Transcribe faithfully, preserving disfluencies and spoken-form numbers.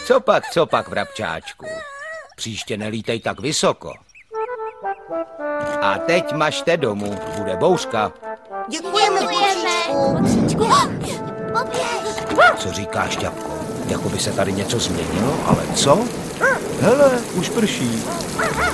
Co pak, co pak, vrabčáčku? Příště nelítej tak vysoko. A teď mažte domů, bude bouřka. Děkujeme, Bobříčku. Co říkáš, Šťapko? Jako by se tady něco změnilo, ale co? Hele, už prší.